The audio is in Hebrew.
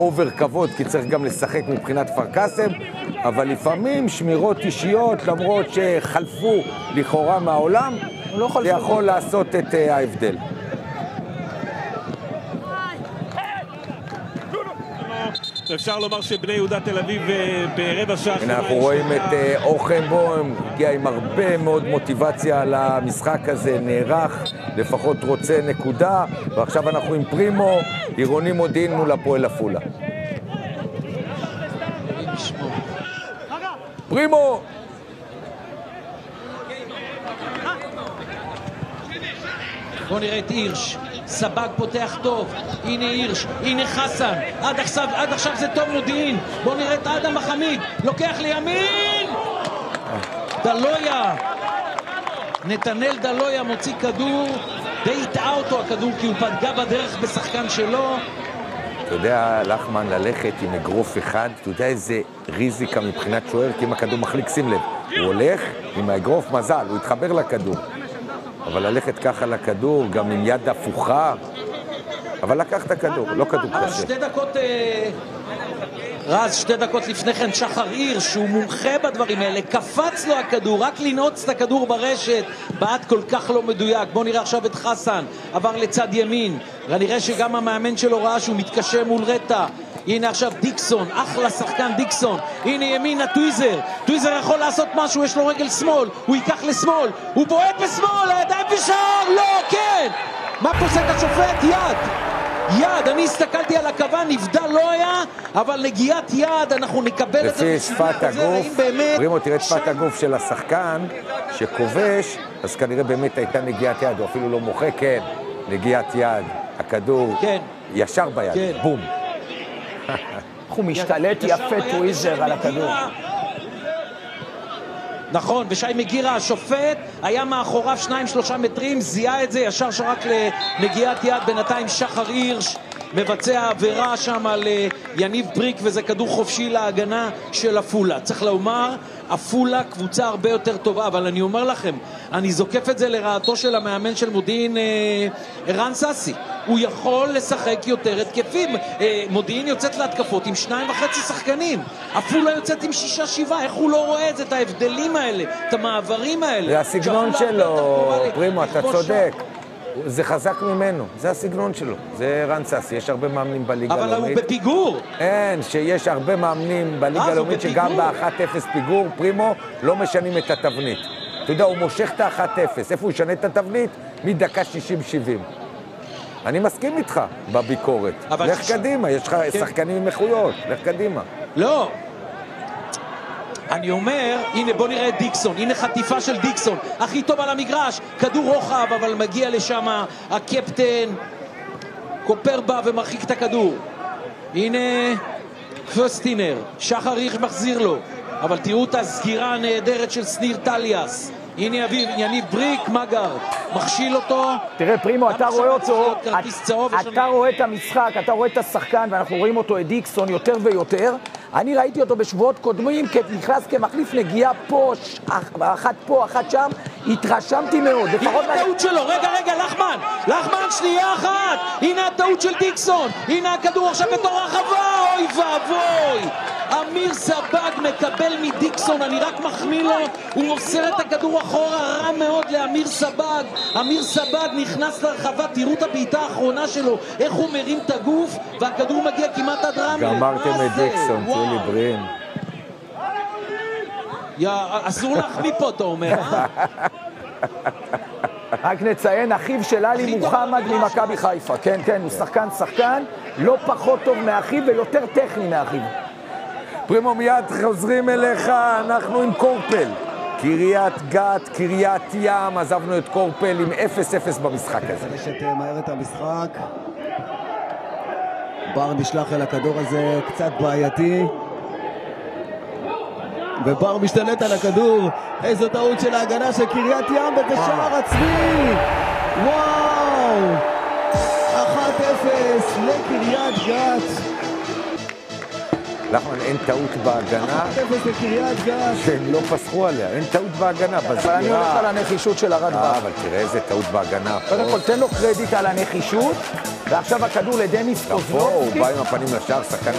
אובר כבוד, כי צריך גם לשחק מבחינת כפר קאסם, אבל לפעמים שמירות אישיות, למרות שחלפו לכאורה מהעולם, זה יכול לעשות את ההבדל. אפשר לומר שבני יהודה תל אביב ברבע שעה... הנה אנחנו רואים את אוכנבוים, הגיע עם הרבה מאוד מוטיבציה למשחק הזה, נערך, לפחות רוצה נקודה, ועכשיו אנחנו עם פרימו, עירוני מודיעין מול הפועל עפולה. פרימו! בוא נראה את הירש, סבג פותח טוב, הנה הירש, הנה חסן, עד עכשיו זה טוב מודיעין, בוא נראה את אדם מחמיד, לוקח לימין, דלויה, נתנאל דלויה מוציא כדור, די הטעה אותו הכדור כי הוא פגע בדרך בשחקן שלו. אתה יודע, לחמן, ללכת עם אגרוף אחד, אתה יודע איזה ריזיקה מבחינת שוער, כי אם הכדור מחליק, שים לב, הוא הולך עם האגרוף, מזל, הוא התחבר לכדור. אבל ללכת ככה לכדור, גם עם יד הפוכה, אבל לקח את הכדור, לא כדור קשה. 2 דקות, רז, 2 דקות לפני כן, שחר הירש, שהוא מומחה בדברים האלה, קפץ לו הכדור, רק לנעוץ את הכדור ברשת, בעט כל כך לא מדויק. בואו נראה עכשיו את חסן, עבר לצד ימין, ונראה שגם המאמן שלו ראה שהוא מתקשה מול רטה. הנה עכשיו דיקסון, אחלה שחקן דיקסון, הנה ימינה טוויזר, טוויזר יכול לעשות משהו, יש לו רגל שמאל, הוא ייקח לשמאל, הוא בועט בשמאל, הידיים בשער, לא, כן! מה פוסק השופט? יד, אני הסתכלתי על הקווה, נבדל לא היה, אבל נגיעת יד, אנחנו נקבל את זה. לפי שפת הגוף, פרימו, תראה את שפת הגוף של השחקן שכובש, אז כנראה באמת הייתה נגיעת יד, הוא אפילו לא מוחה, כן, נגיעת יד, הכדור ישר ביד, בום. הוא משתלט יפה טוויזר על הכדור. נכון, ושי מגירה השופט היה מאחוריו 2-3 מטרים, זיהה את זה, ישר שרק לנגיעת יד. בינתיים שחר הירש מבצע עבירה שם על יניב בריק, וזה כדור חופשי להגנה של עפולה. צריך לומר, עפולה קבוצה הרבה יותר טובה, אבל אני אומר לכם, אני זוקף את זה לרעתו של המאמן של מודיעין, ערן ססי. הוא יכול לשחק יותר התקפים. מודיעין יוצאת להתקפות עם 2.5 שחקנים, עפולה יוצאת עם 6-7. איך הוא לא רואה את זה, את ההבדלים האלה, את המעברים האלה? זה הסגנון שלו, פרימו, אתה צודק. זה חזק ממנו, זה הסגנון שלו, זה ערן ססי. יש הרבה מאמנים בליגה הלאומית. אבל הוא בפיגור. אין, שיש הרבה מאמנים בליגה הלאומית שגם ב-1-0 פיגור, פרימו, לא משנים את התבנית. אתה יודע, הוא מושך את ה-1-0. איפה הוא ישנה את התבנית? מדקה 60-70. אני מסכים איתך בביקורת. לך קדימה, יש לך שחקנים עם איכויות, לך קדימה. לא. אני אומר, הנה בוא נראה את דיקסון, הנה חטיפה של דיקסון, הכי טוב על המגרש, כדור רוחב, אבל מגיע לשם הקפטן, קופר בא ומרחיק את הכדור. הנה פסטינר, שחר הירש מחזיר לו, אבל תראו את הסגירה הנהדרת של שניר טליאס. הנה יניב בריק, מגר, מכשיל אותו. תראה פרימו, אתה רואה אותו, אתה רואה את המשחק, אתה רואה את השחקן, ואנחנו רואים אותו, את דיקסון, יותר ויותר. אני ראיתי אותו בשבועות קודמים, נכנס כמחליף נגיעה פה, אחת פה, אחת שם, התרשמתי מאוד. הנה הטעות שלו, רגע, לחמן, שנייה אחת, הנה הטעות של דיקסון, הנה הכדור עכשיו בתור הרחבה, אוי ואבוי. אמיר סבג מקבל מדיקסון, אני רק מחמיא לו, הוא מוסר את הכדור אחורה, רע מאוד לאמיר סבג. אמיר סבג נכנס לרחבה, תראו את הבעיטה האחרונה שלו, איך הוא מרים את הגוף, והכדור מגיע כמעט עד רמלה. גמרתם את דיקסון, תהיו לי בריאים. אסור להחמיא פה, אתה אומר, אה? רק נציין, אחיו של עלי מוחמד ממכבי חיפה. כן, הוא שחקן, לא פחות טוב מאחיו ויותר טכני מאחיו. פרימו, מיד חוזרים אליך, אנחנו עם קורפל. קריית גת, קריית ים, עזבנו את קורפל עם 0-0 במשחק הזה. שתמהר את המשחק. בר נשלח אל הכדור הזה, קצת בעייתי. ובר משתלט על הכדור. איזו טעות של ההגנה של קריית ים ובשער עצמי. וואו! 1-0 לקריית גת. לחמן, אין טעות בהגנה, שהם לא פסחו עליה, אין טעות בהגנה, אבל אני הולך על הנחישות של הרד בר. אבל תראה איזה טעות בהגנה. קודם כל, תן לו קרדיט על הנחישות, ועכשיו הכדור לדניס קוזלובסקי. הוא בא עם הפנים לשער, שחקן